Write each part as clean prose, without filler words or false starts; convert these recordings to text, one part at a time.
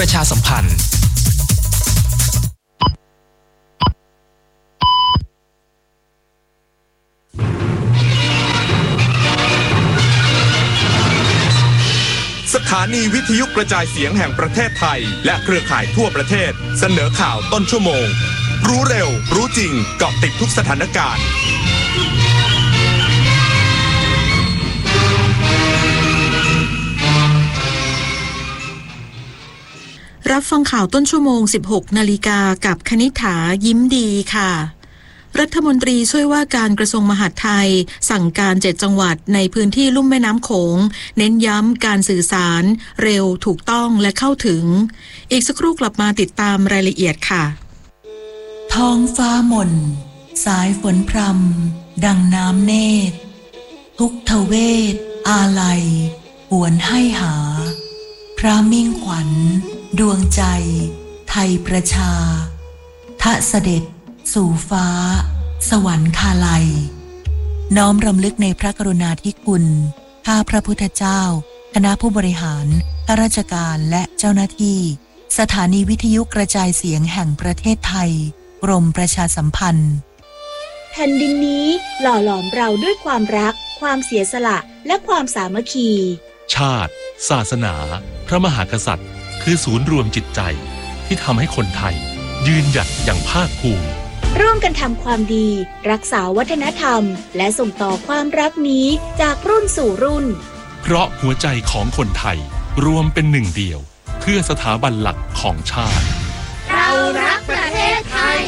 ประชาสัมพันธ์สถานีวิทยุกระจายเสียงแห่งประเทศไทยและเครือข่ายทั่วประเทศเสนอข่าวต้นชั่วโมงรู้เร็วรู้จริงเกาะติดทุกสถานการณ์รับฟังข่าวต้นชั่วโมง 16 นาฬิกากับคณิษฐายิ้มดีค่ะรัฐมนตรีช่วยว่าการกระทรวงมหาดไทยสั่งการ7จังหวัดในพื้นที่ลุ่มแม่น้ำโขงเน้นย้ำการสื่อสารเร็วถูกต้องและเข้าถึงอีกสักครู่กลับมาติดตามรายละเอียดค่ะท้องฟ้าหม่นสายฝนพรำดังน้ำเนตรทุกทเวทอาลัยหวนให้หาพระมิ่งขวัญดวงใจไทยประชาทะเสด็จสู่ฟ้าสวรรคาลัยน้อมรำลึกในพระกรุณาธิคุณข้าพระพุทธเจ้าคณะผู้บริหารข้าราชการและเจ้าหน้าที่สถานีวิทยุกระจายเสียงแห่งประเทศไทยกรมประชาสัมพันธ์แผ่นดินนี้หล่อหลอมเราด้วยความรักความเสียสละและความสามัคคีชาติศาสนาพระมหากษัตริย์คือศูนย์รวมจิตใจที่ทำให้คนไทยยืนหยัดอย่างภาคภูมิร่วมกันทำความดีรักษาวัฒนธรรมและส่งต่อความรักนี้จากรุ่นสู่รุ่นเพราะหัวใจของคนไทยรวมเป็นหนึ่งเดียวเพื่อสถาบันหลักของชาติเรารักประเทศไทย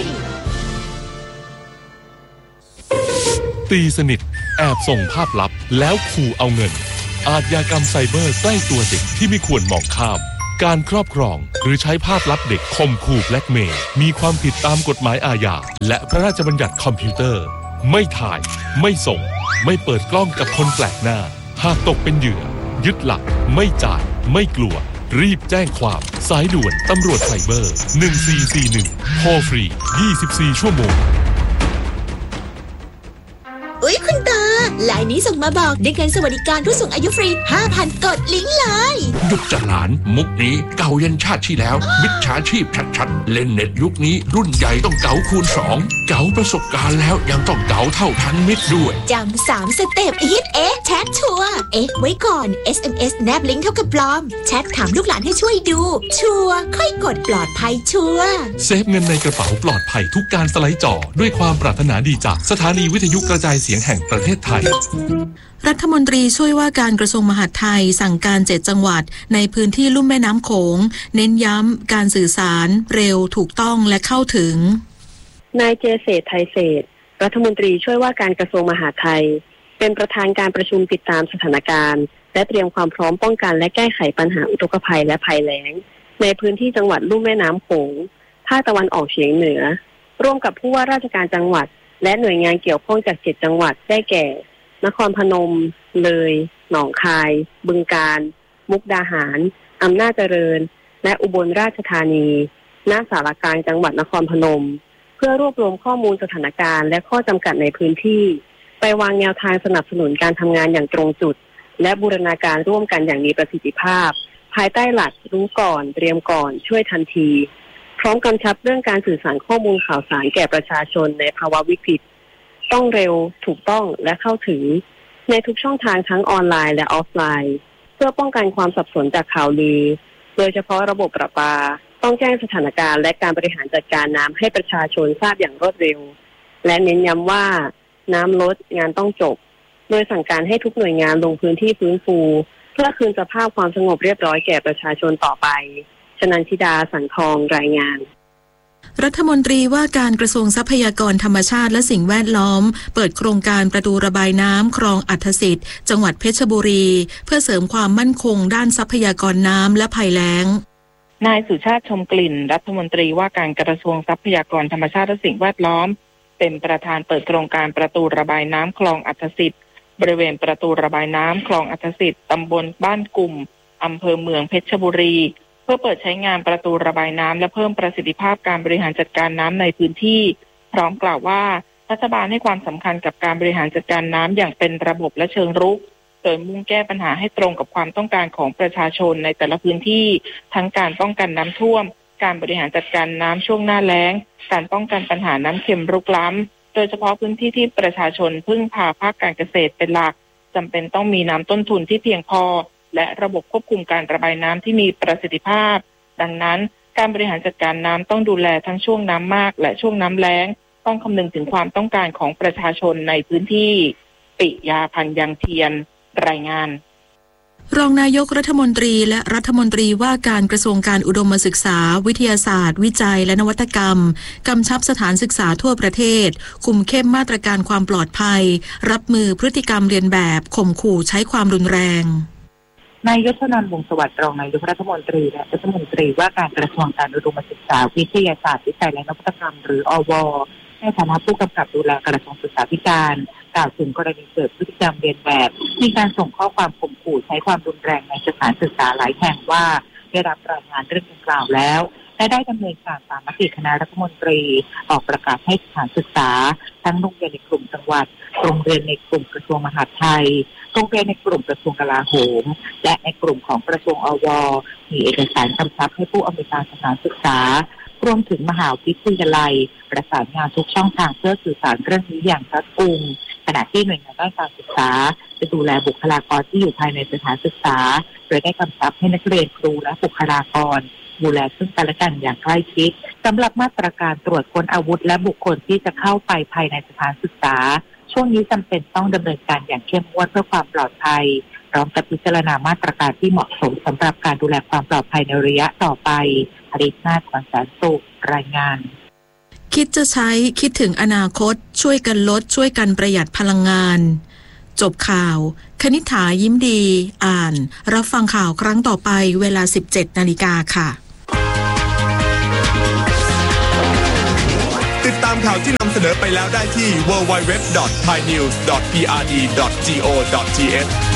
ตีสนิทแอบส่งภาพลับแล้วขู่เอาเงินอาชญากรรมไซเบอร์ใกล้ตัวเด็กที่ไม่ควรมองข้ามการครอบครองหรือใช้ภาพลับเด็กข่มขู่แบล็กเมย์มีความผิดตามกฎหมายอาญาและพระราชบัญญัติคอมพิวเตอร์ไม่ถ่ายไม่ส่งไม่เปิดกล้องกับคนแปลกหน้าหากตกเป็นเหยื่อยึดหลักไม่จ่ายไม่กลัวรีบแจ้งความสายด่วนตำรวจไซเบอร์1441โทรฟรี24ชั่วโมงอุ๊ยคุณตาไลน์นี้ส่งมาบอกได้เงินสวัสดิการผู้สูงอายุฟรี 5,000 กดลิงก์เลยหยุดจะหลานมุกนี้เก่ายันชาติที่แล้วมิจฉาชีพชัดๆเล่นเน็ตยุคนี้รุ่นใหญ่ต้องเก๋าคูณ2เก๋าประสบการณ์แล้วยังต้องเก๋าเท่าทันมิตรด้วยจำ3 สเต็ปฮิตแชทชัวร์ไว้ก่อน SMS แนบลิงก์เท่ากับปลอมแชทถามลูกหลานให้ช่วยดูชัวร์ค่อยกดปลอดภัยชัวร์เซฟเงินในกระเป๋าปลอดภัยทุกการสไลด์จอด้วยความปรารถนาดีจากสถานีวิทยุกระจายเสียงแห่งประเทศไทยรัฐมนตรีช่วยว่าการกระทรวงมหาดไทยสั่งการ7จังหวัดในพื้นที่ลุ่มแม่น้ำโขงเน้นย้ำการสื่อสารเร็วถูกต้องและเข้าถึงนายเจเศรษฐ์ไทยเศรษฐ์รัฐมนตรีช่วยว่าการกระทรวงมหาดไทยเป็นประธานการประชุมติดตามสถานการณ์และเตรียมความพร้อมป้องกันและแก้ไขปัญหาอุทกภัยและภัยแล้งในพื้นที่จังหวัดลุ่มแม่น้ำโขงภาคตะวันออกเฉียงเหนือร่วมกับผู้ว่าราชการจังหวัดและหน่วยงานเกี่ยวข้องจาก7จังหวัดได้แก่นครพนมเลยหนองคายบึงกาฬมุกดาหารอำนาจเจริญและอุบลราชธานีณศาลากลางจังหวัดนครพนมเพื่อรวบรวมข้อมูลสถานการณ์และข้อจำกัดในพื้นที่ไปวางแนวทางสนับสนุนการทำงานอย่างตรงจุดและบูรณาการร่วมกันอย่างมีประสิทธิภาพภายใต้หลักรู้ก่อนเตรียมก่อนช่วยทันทีพร้อมกำชับเรื่องการสื่อสารข้อมูลข่าวสารแก่ประชาชนในภาวะวิกฤตต้องเร็วถูกต้องและเข้าถึงในทุกช่องทางทั้งออนไลน์และออฟไลน์เพื่อป้องกันความสับสนจากข่าวลือโดยเฉพาะระบบประปาต้องแจ้งสถานการณ์และการบริหารจัดการน้ำให้ประชาชนทราบอย่างรวดเร็วและเน้นย้ำว่าน้ำลดงานต้องจบโดยสั่งการให้ทุกหน่วยงานลงพื้นที่ฟื้นฟูเพื่อคืนสภาพความสงบเรียบร้อยแก่ประชาชนต่อไปชนันทิดาสังทองรายงานรัฐมนตรีว่าการกระทรวงทรัพยากรธรรมชาติและสิ่งแวดล้อมเปิดโครงการประตูระบายน้ำคลองอัฐสิทธิ์จังหวัดเพชรบุรีเพื่อเสริมความมั่นคงด้านทรัพยากรน้ำและภัยแล้งนายสุชาติชมกลิ่นรัฐมนตรีว่าการกระทรวงทรัพยากรธรรมชาติและสิ่งแวดล้อมเป็นประธานเปิดโครงการประตูระบายน้ำคลองอัฐสิทธิ์บริเวณประตูระบายน้ำคลองอัฐสิทธิ์ตำบลบ้านกลุ่มอำเภอเมืองเพชรบุรีเพื่อเปิดใช้งานประตูระบายน้ำและเพิ่มประสิทธิภาพการบริหารจัดการน้ำในพื้นที่พร้อมกล่าวว่ารัฐบาลให้ความสำคัญกับการบริหารจัดการน้ำอย่างเป็นระบบและเชิงรุกโดยมุ่งแก้ปัญหาให้ตรงกับความต้องการของประชาชนในแต่ละพื้นที่ทั้งการป้องกันน้ำท่วมการบริหารจัดการน้ำช่วงหน้าแล้งการป้องกันปัญหาน้ำเค็มรุกล้ำโดยเฉพาะพื้นที่ที่ประชาชนพึ่งพาภาคการเกษตรเป็นหลักจำเป็นต้องมีน้ำต้นทุนที่เพียงพอและระบบควบคุมการระบายน้ำที่มีประสิทธิภาพดังนั้นการบริหารจัดการน้ำต้องดูแลทั้งช่วงน้ำมากและช่วงน้ำแล้งต้องคำนึงถึงความต้องการของประชาชนในพื้นที่ปิยาพันธ์ยังเทียนรายงานรองนายกรัฐมนตรีและรัฐมนตรีว่าการกระทรวงการอุดมศึกษาวิทยาศาสตร์วิจัยและนวัตกรรมกำชับสถานศึกษาทั่วประเทศคุมเข้มมาตรการความปลอดภัยรับมือพฤติกรรมเลียนแบบข่มขู่ใช้ความรุนแรงนายยศนันท์ วงศ์สวัสดิ์รองนายกรัฐมนตรีและรัฐมนตรีว่าการกระทรวงการอุดมศึกษาวิทยาศาสตร์วิจัยและนวัตกรรมหรืออว.ในฐานะผู้กำกับดูแลกระทรวงศึกษาธิการกล่าวถึงกรณีเกิดพฤติกรรมเลียนแบบมีการส่งข้อความข่มขู่ใช้ความรุนแรงในสถานศึกษาหลายแห่งว่าได้รับรายงานเรื่องดังกล่าวแล้วและได้ดำเนินการตามมติคณะรัฐมนตรีออกประกาศให้สถานศึกษาทั้งโรงเรียนในกลุ่มจังหวัดโรงเรียนในกลุ่มกระทรวงมหาดไทยโรงเรียนในกลุ่มกระทรวงกลาโหมและในกลุ่มของกระทรวงอว.มีเอกสารกำชับให้ผู้อำนวยการสถานศึกษารวมถึงมหาวิทยาลัยประสานงานทุกช่องทางเพื่อสื่อสารเรื่องนี้อย่างรัดกุมขณะที่หน่วยงานด้านการศึกษาจะดูแลบุคลากรที่อยู่ภายในสถานศึกษาโดยได้กำชับให้นักเรียนครูและบุคลากรดูแลซึ่งกันและกันอย่างใกล้ชิดสำหรับมาตรการตรวจค้นอาวุธและบุคคลที่จะเข้าไปภายในสถานศึกษาช่วงนี้จำเป็นต้องดำเนินการอย่างเข้มงวดเพื่อความปลอดภัยพร้อมกับพิจารณามาตรการที่เหมาะสมสำหรับการดูแลความปลอดภัยในระยะต่อไปอดิษฐ์นาถ ขวัญแสนสุขรายงานคิดจะใช้คิดถึงอนาคตช่วยกันลดช่วยกันประหยัดพลังงานจบข่าวคณิษฐายิ้มดีอ่านรับฟังข่าวครั้งต่อไปเวลา 17 นาฬิกาค่ะติดตามข่าวที่นำเสนอไปแล้วได้ที่ www.thainews.prd.go.th